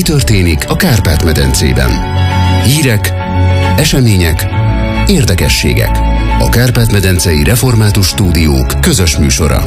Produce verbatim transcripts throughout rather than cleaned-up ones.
történik a Kárpát-medencében. Hírek, események, érdekességek. A Kárpát-medencei Református Stúdiók közös műsora.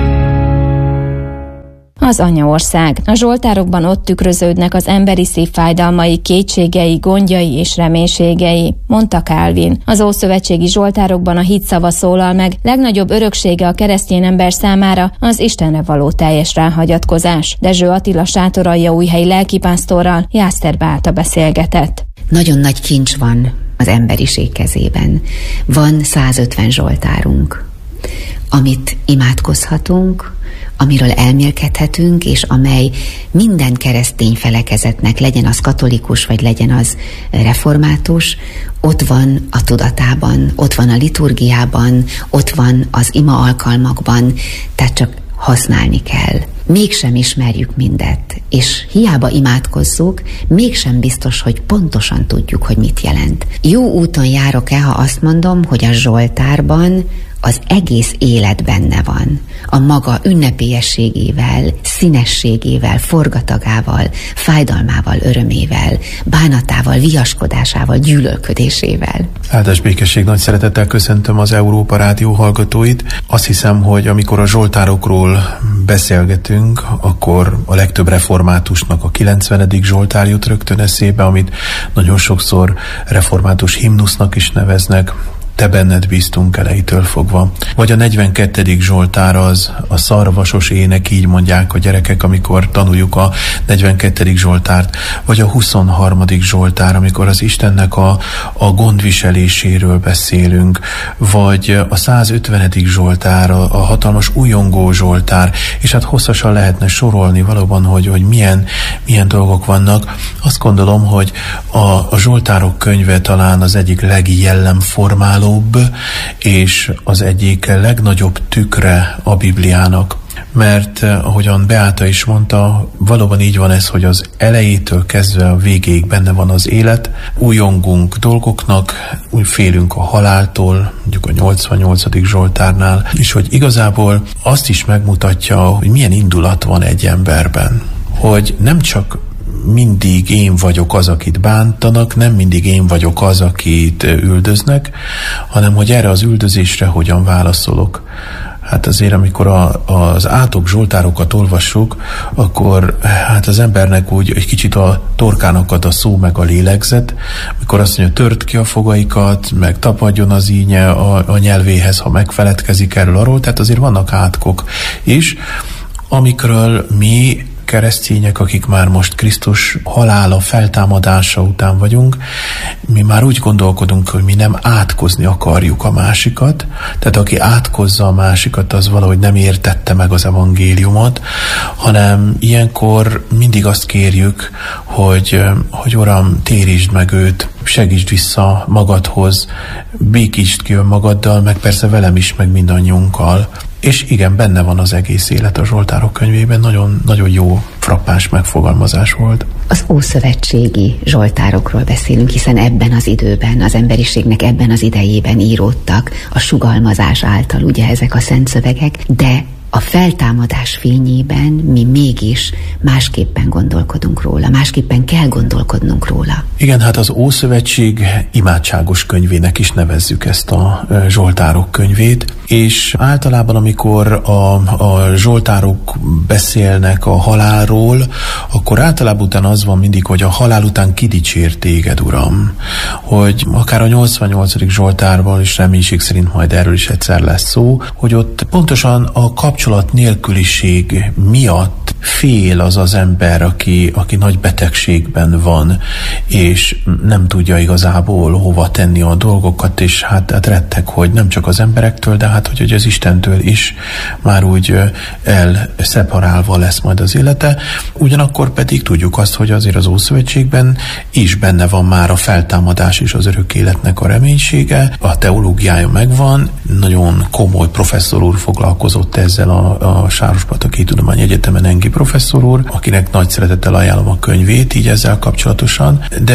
Az anyaország. A zsoltárokban ott tükröződnek az emberi szív fájdalmai, kétségei, gondjai és reménységei, mondta Calvin. Az ószövetségi zsoltárokban a hit szava szólal meg, legnagyobb öröksége a keresztény ember számára az Istenre való teljes ráhagyatkozás. Dezső Attila sátoraljaújhelyi lelkipásztorral Jászter Beáta beszélgetett. Nagyon nagy kincs van az emberiség kezében. Van százötven zsoltárunk, amit imádkozhatunk, amiről elmélkedhetünk, és amely minden keresztény felekezetnek, legyen az katolikus, vagy legyen az református, ott van a tudatában, ott van a liturgiában, ott van az ima alkalmakban, tehát csak használni kell. Mégsem ismerjük mindet, és hiába imádkozzuk, mégsem biztos, hogy pontosan tudjuk, hogy mit jelent. Jó úton járok-e, ha azt mondom, hogy a zsoltárban az egész élet benne van. A maga ünnepélyességével, színességével, forgatagával, fájdalmával, örömével, bánatával, viaskodásával, gyűlölködésével. Áldás békesség, nagy szeretettel köszöntöm az Európa Rádió hallgatóit. Azt hiszem, hogy amikor a zsoltárokról beszélgetünk, akkor a legtöbb reformátusnak a kilencvenedik zsoltár jut rögtön eszébe, amit nagyon sokszor református himnusznak is neveznek. Te benned bíztunk elejétől fogva. Vagy a negyvenkettedik zsoltár az a szarvasos ének, így mondják a gyerekek, amikor tanuljuk a negyvenkettedik zsoltárt. Vagy a huszonharmadik zsoltár, amikor az Istennek a, a gondviseléséről beszélünk. Vagy a százötvenedik zsoltár, a, a hatalmas újongó zsoltár, és hát hosszasan lehetne sorolni valóban, hogy, hogy milyen, milyen dolgok vannak. Azt gondolom, hogy a, a zsoltárok könyve talán az egyik legjellemformáló és az egyik legnagyobb tükre a Bibliának. Mert ahogyan Beáta is mondta, valóban így van ez, hogy az elejétől kezdve a végéig benne van az élet. Újongunk dolgoknak, úgy félünk a haláltól, mondjuk a nyolcvannyolcadik zsoltárnál, és hogy igazából azt is megmutatja, hogy milyen indulat van egy emberben. Hogy nem csak mindig én vagyok az, akit bántanak, nem mindig én vagyok az, akit üldöznek, hanem hogy erre az üldözésre hogyan válaszolok. Hát azért, amikor a, az átok zsoltárokat olvassuk, akkor hát az embernek úgy egy kicsit a torkán akad a szó meg a lélegzet, amikor azt mondja, tört ki a fogaikat, meg tapadjon az ínye a, a nyelvéhez, ha megfeledkezik erről arról, tehát azért vannak átkok is, amikről mi keresztények, akik már most Krisztus halála, feltámadása után vagyunk, mi már úgy gondolkodunk, hogy mi nem átkozni akarjuk a másikat, tehát aki átkozza a másikat, az valahogy nem értette meg az evangéliumot, hanem ilyenkor mindig azt kérjük, hogy, hogy Uram, térítsd meg őt, segítsd vissza magadhoz, békítsd ki önmagaddal, meg persze velem is, meg mindannyiunkkal. És igen, benne van az egész élet a zsoltárok könyvében, nagyon, nagyon jó, frappáns megfogalmazás volt. Az ószövetségi zsoltárokról beszélünk, hiszen ebben az időben, az emberiségnek ebben az idejében íródtak a sugalmazás által ugye ezek a szent szövegek, de a feltámadás fényében mi mégis másképpen gondolkodunk róla, másképpen kell gondolkodnunk róla. Igen, hát az Ószövetség imádságos könyvének is nevezzük ezt a zsoltárok könyvét, és általában amikor a, a zsoltárok beszélnek a halálról, akkor általában utána az van mindig, hogy a halál után kidicsér téged, Uram. Hogy akár a nyolcvannyolcadik zsoltárban is reménység szerint majd erről is egyszer lesz szó, hogy ott pontosan a kapcsolat nélküliség miatt fél az az ember, aki, aki nagy betegségben van, és nem tudja igazából hova tenni a dolgokat, és hát, hát retteg, hogy nem csak az emberektől, de hát hogy, hogy az Istentől is már úgy elszeparálva lesz majd az élete. Ugyanakkor pedig tudjuk azt, hogy azért az Ószövetségben is benne van már a feltámadás és az örök életnek a reménysége, a teológiája megvan, nagyon komoly professzor úr foglalkozott ezzel a, a Sárospataki Tudományegyetemen, Engi professzor úr, akinek nagy szeretettel ajánlom a könyvét, így ezzel kapcsolatosan, de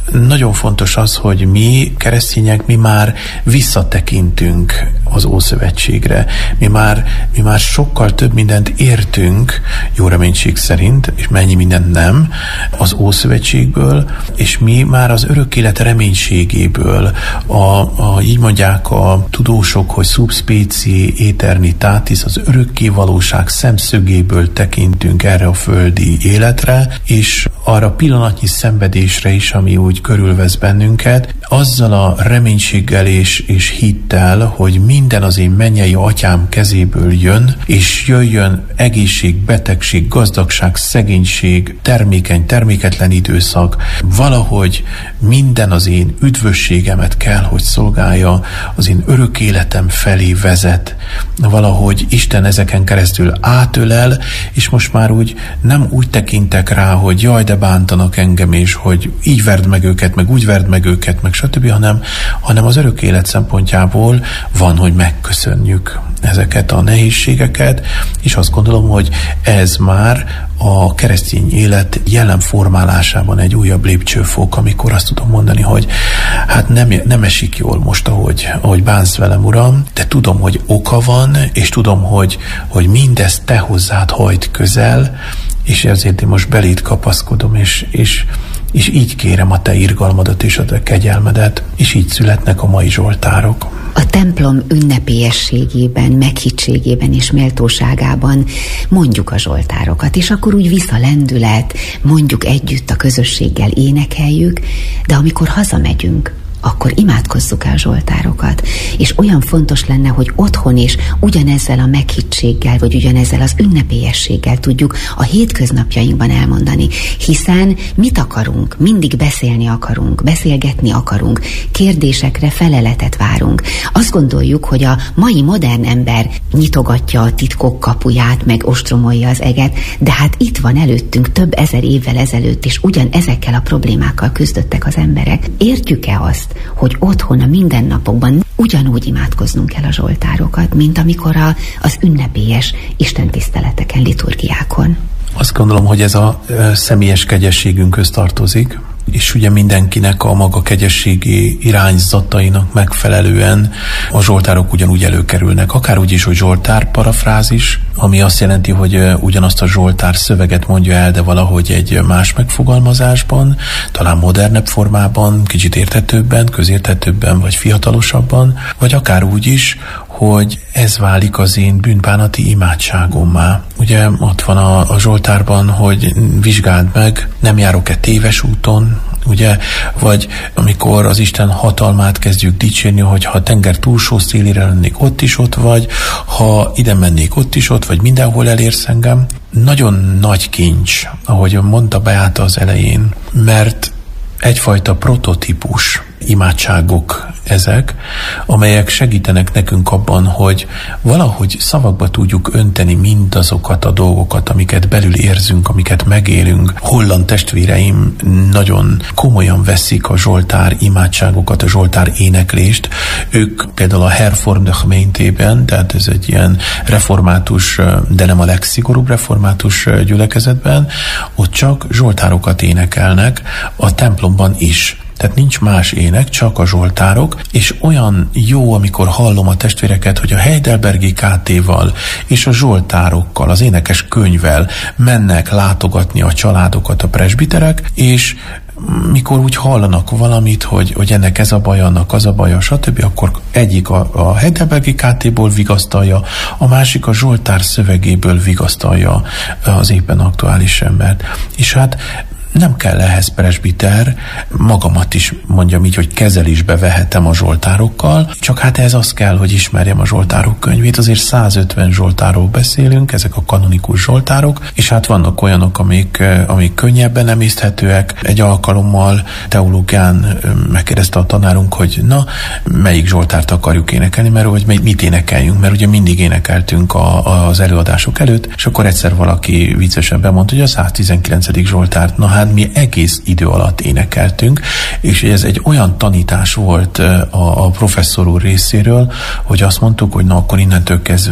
nagyon fontos az, hogy mi keresztények, mi már visszatekintünk az Ószövetségre. Mi már, mi már sokkal több mindent értünk, jó reménység szerint, és mennyi mindent nem, az Ószövetségből, és mi már az örök élet reménységéből, a, a, így mondják a tudósok, hogy subspecie aeternitatis, az örökké valóság szemszögéből tekintünk erre a földi életre, és arra pillanatnyi szenvedésre is, ami úgy körülvesz bennünket, azzal a reménységgel és, és hittel, hogy minden az én mennyei atyám kezéből jön, és jöjjön egészség, betegség, gazdagság, szegénység, termékeny, terméketlen időszak, valahogy minden az én üdvösségemet kell, hogy szolgálja, az én örök életem felé vezet, valahogy Isten ezeken keresztül átölel, és most már úgy nem úgy tekintek rá, hogy jaj, de bántanak engem, és hogy így verd meg őket, meg úgy verd meg őket, meg stb., hanem, hanem az örök élet szempontjából van, hogy megköszönjük ezeket a nehézségeket, és azt gondolom, hogy ez már a keresztény élet jelen formálásában egy újabb lépcsőfok, amikor azt tudom mondani, hogy hát nem, nem esik jól most, ahogy, ahogy bánsz velem, Uram, de tudom, hogy oka van, és tudom, hogy, hogy mindezt te hozzád hajt közel, és ezért én most beléd kapaszkodom, és, és, és így kérem a te irgalmadat és a te kegyelmedet, és így születnek a mai zsoltárok. A templom ünnepélyességében, meghittségében és méltóságában mondjuk a zsoltárokat, és akkor úgy visz a lendület, mondjuk együtt a közösséggel énekeljük, de amikor hazamegyünk, akkor imádkozzuk el zsoltárokat. És olyan fontos lenne, hogy otthon is ugyanezzel a meghittséggel, vagy ugyanezzel az ünnepélyességgel tudjuk a hétköznapjainkban elmondani. Hiszen mit akarunk? Mindig beszélni akarunk, beszélgetni akarunk, kérdésekre feleletet várunk. Azt gondoljuk, hogy a mai modern ember nyitogatja a titkok kapuját, meg ostromolja az eget, de hát itt van előttünk több ezer évvel ezelőtt, és ugyan ezekkel a problémákkal küzdöttek az emberek. Értjük-e azt, hogy otthon a mindennapokban ugyanúgy imádkoznunk kell a zsoltárokat, mint amikor a, az ünnepélyes istentiszteleteken, liturgiákon? Azt gondolom, hogy ez a személyes kegyességünkhöz tartozik, és ugye mindenkinek a maga kegyességi irányzatainak megfelelően a zsoltárok ugyanúgy előkerülnek. Akár úgy is, hogy zsoltár parafrázis, ami azt jelenti, hogy ugyanazt a zsoltár szöveget mondja el, de valahogy egy más megfogalmazásban, talán modernebb formában, kicsit érthetőbben, közérthetőbben, vagy fiatalosabban, vagy akár úgy is, hogy ez válik az én bűnbánati imádságommá. Ugye ott van a, a zsoltárban, hogy vizsgáld meg, nem járok-e téves úton, ugye, vagy amikor az Isten hatalmát kezdjük dicsérni, hogy ha a tenger túlsó szélére lennék, ott is ott vagy, ha ide mennék, ott is ott vagy, mindenhol elérsz engem. Nagyon nagy kincs, ahogy mondta Beáta az elején, mert egyfajta prototípus imádságok ezek, amelyek segítenek nekünk abban, hogy valahogy szavakba tudjuk önteni mindazokat a dolgokat, amiket belül érzünk, amiket megélünk. Holland testvéreim nagyon komolyan veszik a zsoltár imádságokat, a zsoltár éneklést. Ők például a Hervormde gemeentében, tehát ez egy ilyen református, de nem a legszigorúbb református gyülekezetben, ott csak zsoltárokat énekelnek, a templomban is. Tehát nincs más ének, csak a zsoltárok, és olyan jó, amikor hallom a testvéreket, hogy a Heidelbergi ká té-val és a zsoltárokkal, az énekes könyvvel mennek látogatni a családokat a presbiterek, és mikor úgy hallanak valamit, hogy, hogy ennek ez a baj, annak az a baja, stb., akkor egyik a, a Heidelbergi ká té-ból vigasztalja, a másik a zsoltár szövegéből vigasztalja az éppen aktuális embert. És hát nem kell ehhez presbiter, magamat is mondjam így, hogy kezelésbe vehetem a zsoltárokkal, csak hát ez az kell, hogy ismerjem a zsoltárok könyvét, azért százötven zsoltárról beszélünk, ezek a kanonikus zsoltárok, és hát vannak olyanok, amik, amik könnyebben emészthetőek. Egy alkalommal teológián megkérdezte a tanárunk, hogy na, melyik zsoltárt akarjuk énekelni, mert hogy mit énekeljünk, mert ugye mindig énekeltünk a, az előadások előtt, és akkor egyszer valaki viccesen bemondta, hogy a száztizenkilencedik zsoltárt, na hát mi egész idő alatt énekeltünk, és ez egy olyan tanítás volt a, a professzor úr részéről, hogy azt mondtuk, hogy na akkor innentől kezdve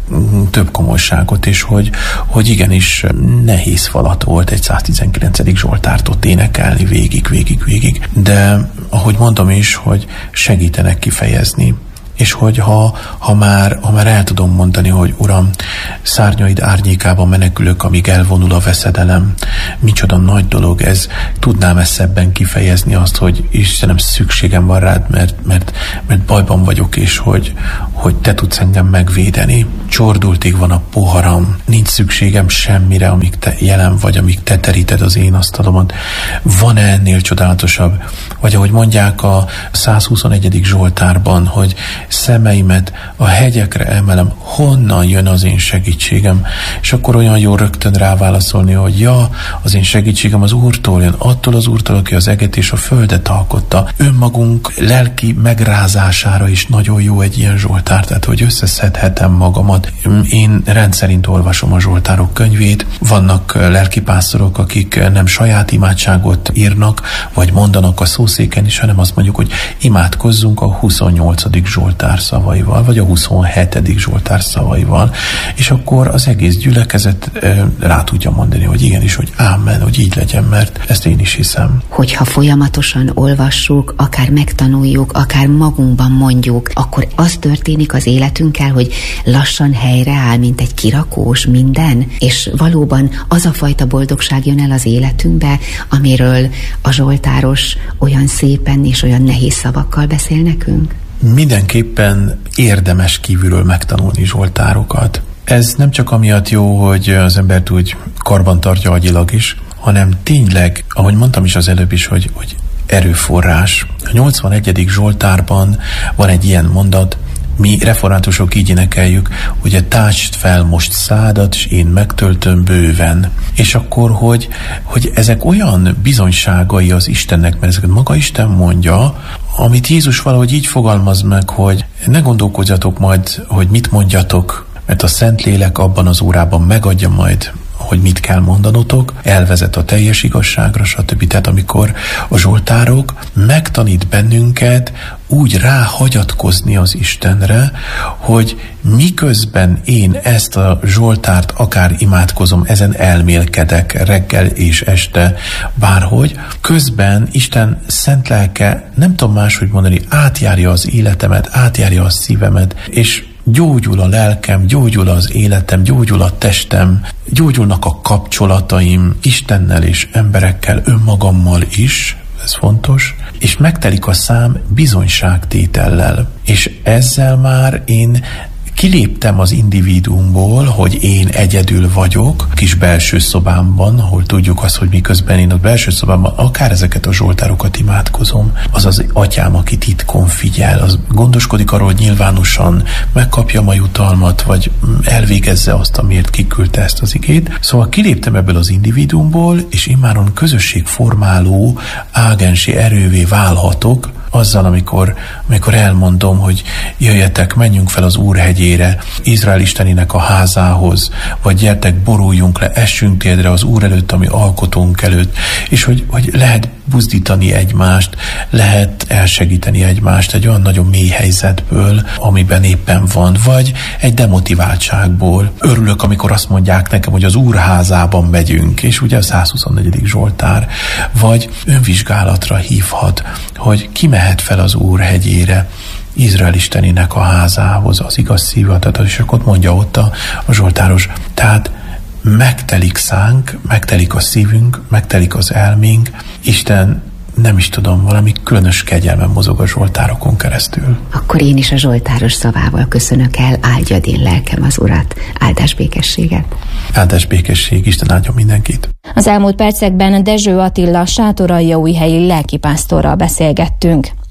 több komolyságot, és hogy, hogy igenis nehéz falat volt egy száztizenkilencedik Zsoltárt ott énekelni végig, végig, végig. De ahogy mondom is, hogy segítenek kifejezni, és hogy ha, ha, már, ha már el tudom mondani, hogy Uram, szárnyaid árnyékában menekülök, amíg elvonul a veszedelem, micsoda nagy dolog ez, tudnám ezt ebben kifejezni azt, hogy Istenem, szükségem van rád, mert, mert, mert bajban vagyok, és hogy, hogy te tudsz engem megvédeni. Csordultig van a poharam, nincs szükségem semmire, amíg te jelen vagy, amíg te teríted az én asztalomat. Van-e ennél csodálatosabb? Vagy ahogy mondják a százhuszonegyedik Zsoltárban, hogy szemeimet a hegyekre emelem, honnan jön az én segítségem? És akkor olyan jó rögtön ráválaszolni, hogy ja, az én segítségem az Úrtól jön, attól az Úrtól, aki az eget és a földet alkotta. Önmagunk lelki megrázására is nagyon jó egy ilyen Zsoltár, tehát hogy összeszedhetem magamat. Én rendszerint olvasom a Zsoltárok könyvét, vannak lelkipásztorok, akik nem saját imádságot írnak, vagy mondanak a szószéken is, hanem azt mondjuk, hogy imádkozzunk a huszonnyolcadik Zsoltár szavaival, vagy a huszonhetedik Zsoltár szavaival, és akkor az egész gyülekezet e, rá tudja mondani, hogy igenis, hogy ámen, hogy így legyen, mert ezt én is hiszem. Hogyha folyamatosan olvassuk, akár megtanuljuk, akár magunkban mondjuk, akkor az történik az életünkkel, hogy lassan helyreáll, mint egy kirakós minden, és valóban az a fajta boldogság jön el az életünkbe, amiről a zsoltáros olyan szépen és olyan nehéz szavakkal beszél nekünk? Mindenképpen érdemes kívülről megtanulni zsoltárokat. Ez nem csak amiatt jó, hogy az embert úgy karban tartja agyilag is, hanem tényleg, ahogy mondtam is az előbb is, hogy, hogy erőforrás. A nyolcvanegyedik Zsoltárban van egy ilyen mondat, mi reformátusok így énekeljük, hogy tácsd fel most szádat, és én megtöltöm bőven. És akkor, hogy, hogy ezek olyan bizonyságai az Istennek, mert ezeket maga Isten mondja, amit Jézus valahogy így fogalmaz meg, hogy ne gondolkodjatok majd, hogy mit mondjatok, mert a Szentlélek abban az órában megadja majd, hogy mit kell mondanotok, elvezet a teljes igazságra, stb. Tehát amikor a zsoltárok megtanít bennünket úgy ráhagyatkozni az Istenre, hogy miközben én ezt a zsoltárt akár imádkozom, ezen elmélkedek reggel és este, bárhogy, közben Isten szent lelke, nem tudom máshogy mondani, átjárja az életemet, átjárja a szívemet, és gyógyul a lelkem, gyógyul az életem, gyógyul a testem, gyógyulnak a kapcsolataim Istennel és emberekkel, önmagammal is, ez fontos, és megtelik a szám bizonyságtétellel. És ezzel már én kiléptem az individuumból, hogy én egyedül vagyok, kis belső szobámban, ahol tudjuk azt, hogy miközben én a belső szobámban akár ezeket a zsoltárokat imádkozom, az az atyám, aki titkon figyel, az gondoskodik arról, hogy nyilvánosan megkapja a jutalmat, vagy elvégezze azt, amiért kiküldte ezt az igét. Szóval kiléptem ebből az individuumból, és immáron közösségformáló ágensi erővé válhatok, azzal, amikor, amikor elmondom, hogy jöjjetek, menjünk fel az Úr hegyére, Izrael Istenének a házához, vagy gyertek, boruljunk le, essünk térdre az Úr előtt, ami alkotónk előtt, és hogy, hogy lehet buzdítani egymást, lehet elsegíteni egymást egy olyan nagyon mély helyzetből, amiben éppen van, vagy egy demotiváltságból. Örülök, amikor azt mondják nekem, hogy az Úr házában megyünk, és ugye a százhuszonnegyedik Zsoltár, vagy önvizsgálatra hívhat, hogy ki mehet fel az Úr hegyére, Izrael Istenének a házához, az igaz szívadat, és akkor mondja ott a, a zsoltáros. Tehát megtelik szánk, megtelik a szívünk, megtelik az elménk, Isten, nem is tudom, valami különös kegyelmen mozog a zsoltárokon keresztül. Akkor én is a zsoltáros szavával köszönök el, áldjad én lelkem az Urat, áldás békességet. Áldás békesség, Isten áldjon mindenkit. Az elmúlt percekben Dezső Attila sátoraljaújhelyi lelkipásztorral beszélgettünk.